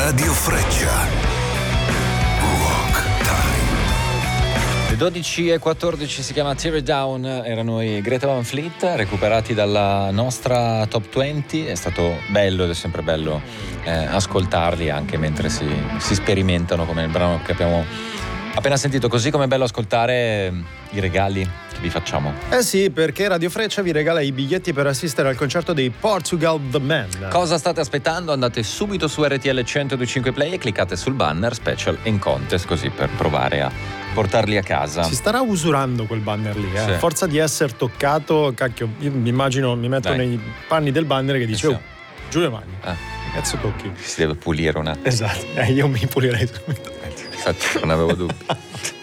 Radio Freccia. Rock Time. Le 12:14 si chiama Tear It Down, erano i Greta Van Fleet, recuperati dalla nostra Top 20. È stato bello ed è sempre bello ascoltarli anche mentre si sperimentano, come il brano che abbiamo appena sentito, così come è bello ascoltare i regali che vi facciamo. Eh sì, perché Radio Freccia vi regala i biglietti per assistere al concerto dei Portugal The Man. Cosa state aspettando? Andate subito su RTL 102.5 Play e cliccate sul banner Special and Contest, così per provare a portarli a casa. Si starà usurando quel banner lì, Sì. Forza di essere toccato, cacchio, io mi immagino, mi metto nei panni del banner che dice: Sì. "Oh, giù le mani, che cazzo tocchi?" Si deve pulire un attimo. Esatto, io mi pulirei subito. Infatti non avevo dubbi.